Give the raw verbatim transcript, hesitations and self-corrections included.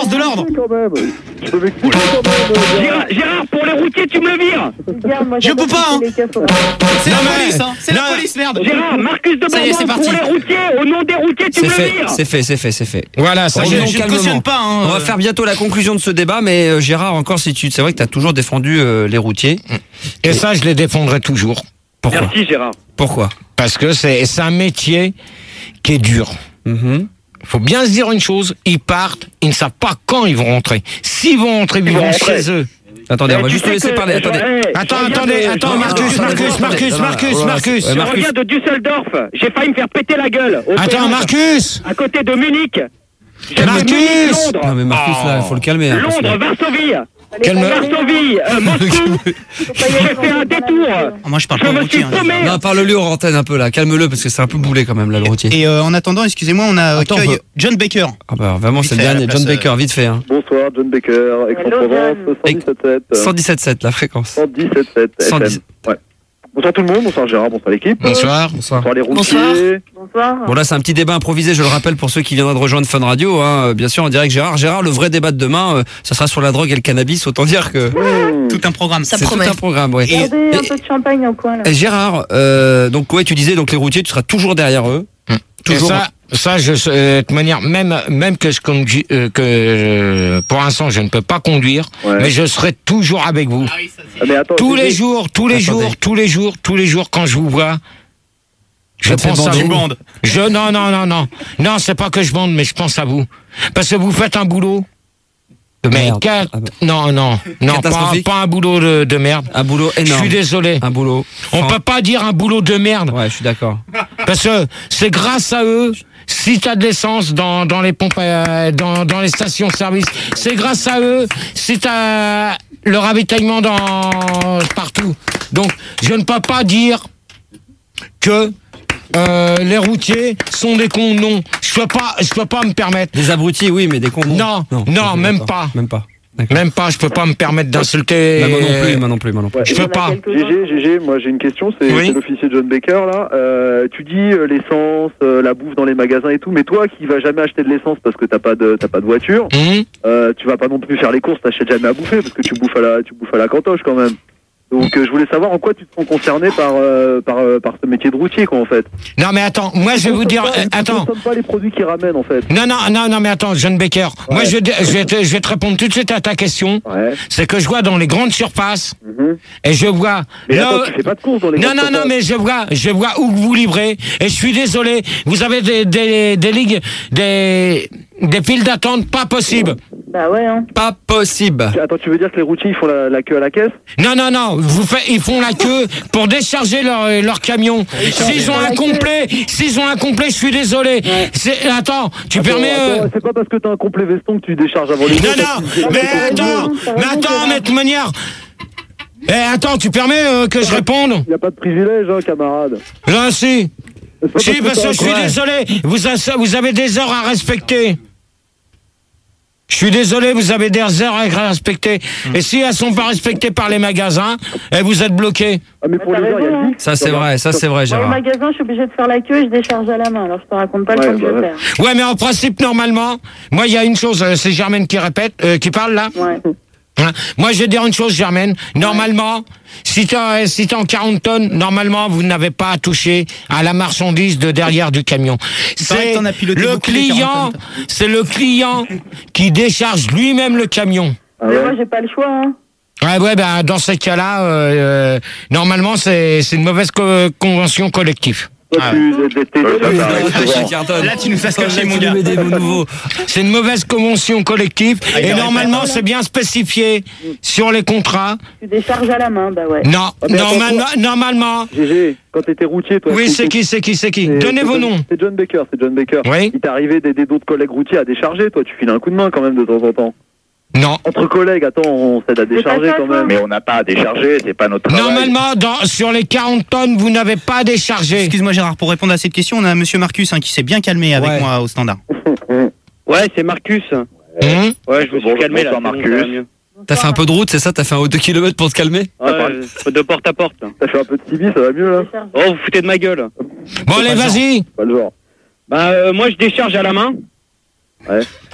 forces de l'ordre. Quand même. Je peux m'expliquer quand même. Gérard, Gérard, pour les routiers, tu me le vires. Je peux pas, hein. C'est la police, hein. C'est la police, merde. Gérard, Marcus de Ça y est, c'est Bourgogne, parti. pour les routiers, au nom des routiers, tu C'est me le fait, vires. c'est fait, c'est fait, c'est fait. Voilà, ça Je y est. je ne calmement. cautionne pas, hein. On va faire bientôt la conclusion de ce débat, mais euh, Gérard, encore si tu, c'est vrai que tu as toujours défendu euh, les routiers. Et ça, je les défendrai toujours. Pourquoi? Merci, Gérard. Pourquoi? Parce que c'est c'est un métier qui est dur. Mhm. Faut bien se dire une chose, ils partent, ils ne savent pas quand ils vont rentrer. S'ils vont rentrer, ils, Ils vont vont rentrer. chez eux. Attendez, Eh, on va tu juste sais le laisser que- parler. Attendez. Eh, Attends, je reviens attendez, de- attends, je- Marcus, je- Marcus, je- Marcus, Non, non, Marcus, oh là, Marcus. ouais, Je Marcus. reviens de Düsseldorf. J'ai failli me faire péter la gueule. Au Attends, péage, Marcus. À côté de Munich. J'ai fait Marcus. Munich, Londres. Non mais Marcus là, il faut le calmer. hein, parce que- Londres, Varsovie. Calme- Varsovie, euh, Moscou. J'ai fait un détour. Oh, moi, je parle Je pas au me routier. suis hein. paumé. Non, parle-lui en antenne un peu là, calme-le parce que c'est un peu boulé quand même là le routier. Et euh, en attendant, excusez-moi, on a Attends, accueille on peut- John Baker. Ah bah vraiment Vite c'est le fait, à la dernier, John place, Baker, vite fait. Hein. Bonsoir, John Baker, Aix-en-Provence, cent dix-sept sept. cent dix-sept sept la fréquence. cent dix-sept sept cent dix. F M. Ouais. Bonsoir tout le monde, bonsoir Gérard, bonsoir l'équipe. Bonsoir. Bonsoir. Bonsoir les routiers. Bonsoir. Bon là c'est un petit débat improvisé, je le rappelle pour ceux qui viendraient de rejoindre Fun Radio, hein, euh, bien sûr en direct Gérard. Gérard, le vrai débat de demain, euh, ça sera sur la drogue et le cannabis, autant dire que Mmh. Tout un programme. c'est tout un programme. Ouais. Regardez Et- un peu de champagne au coin là. Et Gérard, euh, donc ouais tu disais donc les routiers, tu seras toujours derrière eux. Et Toujours. ça, ça, je, euh, de toute manière, même, même que je conduis, euh, que euh, pour l'instant je ne peux pas conduire, Ouais. mais je serai toujours avec vous. Ah, mais attends, Tous Gégé, les jours, tous les Attendez. jours, tous les jours, tous les jours, quand je vous vois, je Ça te fait pense à bander. vous. Tu bandes. Je, non, non, non, non, non, c'est pas que je bande, mais je pense à vous, parce que vous faites un boulot. De Mais merde. cat- Ah bah. non, non, non, pas, Catastrophique. pas un boulot de, de merde. Un boulot Je énorme. suis désolé. Un boulot. On Franc- peut pas dire un boulot de merde, Ouais, je suis d'accord. parce que c'est grâce à eux. Si t'as de l'essence dans, dans les pompes, euh, dans, dans les stations-service, c'est grâce à eux. Si t'as le ravitaillement dans partout. Donc, je ne peux pas dire que euh, les routiers sont des cons. Non, je peux pas, je peux pas me permettre. Des abrutis, oui, mais des cons. Non, non, même d'accord. pas. Même pas. D'accord. Même pas, je peux pas me permettre d'insulter. Bah, moi non plus, moi non plus, moi non plus. Ouais. Je peux pas. Gégé, Gégé, moi j'ai une question, c'est Oui. c'est l'officier John Baker là. Euh, tu dis euh, l'essence, euh, la bouffe dans les magasins et tout, mais toi qui vas jamais acheter de l'essence parce que t'as pas de t'as pas de voiture, Hum euh, tu vas pas non plus faire les courses, t'achètes jamais à bouffer parce que tu bouffes à la tu bouffes à la cantoche quand même. Donc euh, je voulais savoir en quoi tu te sens concerné par euh, par euh, par ce métier de routier quoi en fait. Non, mais attends, moi je vais vous dire. Pas- euh, tu Attends. consommes pas les produits qu'ils ramènent en fait. Non, non, non, non, mais attends, John Baker. Moi, Ouais. je, je, vais te, je vais te répondre tout de suite à ta question. Ouais. C'est que je vois dans les grandes surfaces Mhm. et je vois. Mais là- attends, tu fais pas de courses dans les non, grandes non, non, surfaces. mais je vois, je vois où vous livrez. Et je suis désolé. Vous avez des, des, des ligues, des, des files d'attente pas possibles. Bah ouais, hein. Pas possible. Attends, tu veux dire que les routiers ils font la, la queue à la caisse? Non, non, non. Vous faites, ils font la queue pour décharger leur, leur camion. S'ils ont un complet, s'ils ont un complet, je suis désolé. C'est, attends, tu Attends, permets. euh, attends, c'est pas parce que t'as un complet veston que tu décharges avant les Non, autres. non, mais attends, mais attends, mais de toute manière. Eh, attends, tu permets euh, que je réponde? Il y a pas de privilège, hein, camarade. Non, si. C'est pas Si, parce t'as que un je suis complet. désolé, vous, a- vous avez des heures à respecter. Je suis désolé, vous avez des heures à respecter. Et si elles sont pas respectées par les magasins, eh, vous êtes bloqués. Ah, mais pour T'as les heures, il y a raison, le vide. Ça c'est vrai, ça c'est vrai, Dans le Gérard. magasin, je suis obligée de faire la queue et je décharge à la main. Alors je te raconte pas Ouais, le temps que bah je ouais. perds. Ouais, mais en principe, normalement, moi, il y a une chose, euh, c'est Germaine qui répète, euh, qui parle là. Ouais. Hein, moi, je vais dire une chose, Germaine. Normalement, si t'es en- si t'es en quarante tonnes, normalement, vous n'avez pas à toucher à la marchandise de derrière du camion. paraît que C'est t'en as piloté le beaucoup, les client, quarante c'est le client qui décharge lui-même le camion. Ah Mais ouais. moi, j'ai pas le choix, hein. Ouais, ouais, ben, dans ces cas-là, euh, euh, normalement, c'est, c'est une mauvaise co- convention collective. Toi, Ah tu t'es- t'es- Ouais, t'es- ouais, t'es- ouais, t'es- cartonne. Là, tu nous fais se cacher, Là, mon tu gars. nous mets des mots nouveaux. C'est une mauvaise convention collective Ah, il et a normalement, répété. c'est bien spécifié sur les contrats. Tu décharges à la main, bah ouais. Non, mais attends, normalement, normalement. Gégé, quand t'étais routier, toi. Oui, c'est c'est- qui, c'est qui, c'est qui? c'est- Donnez c'est vos John- noms. C'est John Baker, c'est John Baker. Oui. Il t'est arrivé d'aider d'autres collègues routiers à décharger, toi, tu files un coup de main quand même de temps en temps. Non. Entre collègues, attends, on s'aide à décharger pas ça, quand toi. même. Mais on n'a pas à décharger, c'est pas notre travail. Normalement, dans, sur les quarante tonnes, vous n'avez pas à décharger. Excuse-moi Gérard, pour répondre à cette question, on a monsieur Marcus hein, qui s'est bien calmé avec Ouais. moi au standard. Ouais, c'est Marcus. Hum Ouais, je me suis Bonjour, calmé là. bonsoir, c'est bon, Marcus. ça va mieux. T'as fait un peu de route, c'est ça? T'as fait un haut deux kilomètres pour te calmer? Ouais, euh, de porte à porte. T'as fait un peu de Tibi, ça va mieux là? Décharge. Oh, vous foutez de ma gueule. Bon, allez, vas-y. Pas le genre. Bah, euh, moi, je décharge à la main. Ouais.